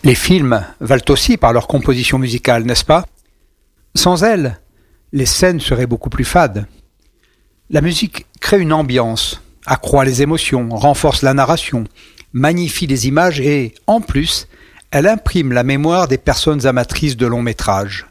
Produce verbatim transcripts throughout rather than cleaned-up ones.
Les films valent aussi par leur composition musicale, n'est-ce pas? Sans elle, les scènes seraient beaucoup plus fades. La musique crée une ambiance, accroît les émotions, renforce la narration, magnifie les images et, en plus, elle imprime la mémoire des personnes amatrices de longs métrages.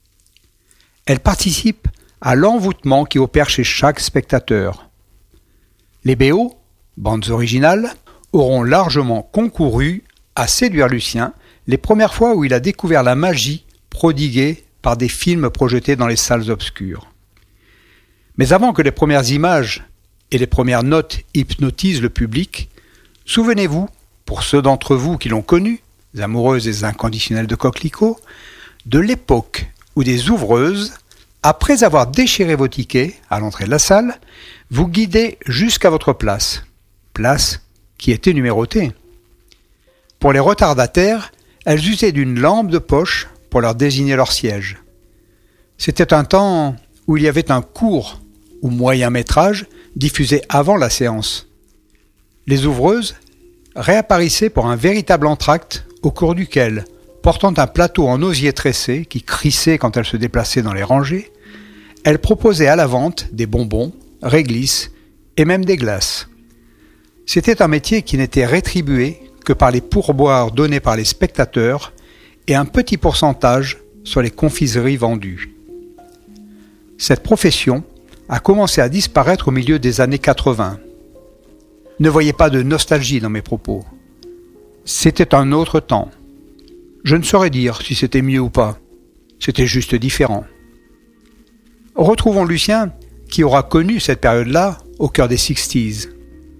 Elle participe à l'envoûtement qui opère chez chaque spectateur. Les B O, bandes originales, auront largement concouru à séduire Lucien les premières fois où il a découvert la magie prodiguée par des films projetés dans les salles obscures. Mais avant que les premières images et les premières notes hypnotisent le public, souvenez-vous, pour ceux d'entre vous qui l'ont connu, les amoureuses et les inconditionnels de Coquelicot, de l'époque où des ouvreuses, après avoir déchiré vos tickets à l'entrée de la salle, vous guidaient jusqu'à votre place, place qui était numérotée. Pour les retardataires, elles usaient d'une lampe de poche pour leur désigner leur siège. C'était un temps où il y avait un court ou moyen métrage diffusé avant la séance. Les ouvreuses réapparaissaient pour un véritable entracte au cours duquel, portant un plateau en osier tressé qui crissait quand elles se déplaçaient dans les rangées, elles proposaient à la vente des bonbons, réglisses et même des glaces. C'était un métier qui n'était rétribué que par les pourboires donnés par les spectateurs et un petit pourcentage sur les confiseries vendues. Cette profession a commencé à disparaître au milieu des années quatre-vingts. Ne voyez pas de nostalgie dans mes propos. C'était un autre temps. Je ne saurais dire si c'était mieux ou pas. C'était juste différent. Retrouvons Lucien qui aura connu cette période-là au cœur des sixties.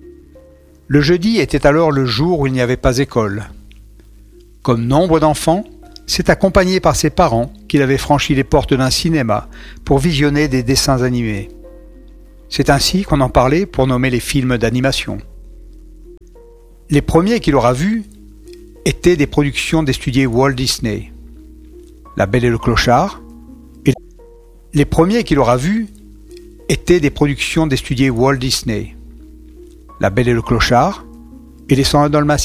Le jeudi était alors le jour où il n'y avait pas école. Comme nombre d'enfants, c'est accompagné par ses parents qu'il avait franchi les portes d'un cinéma pour visionner des dessins animés. C'est ainsi qu'on en parlait pour nommer les films d'animation. Les premiers qu'il aura vus étaient des productions des studios Walt Disney. La Belle et le Clochard. Et les premiers qu'il aura vus étaient des productions des studios Walt Disney. La Belle et le Clochard et les cent un Dalmatiens.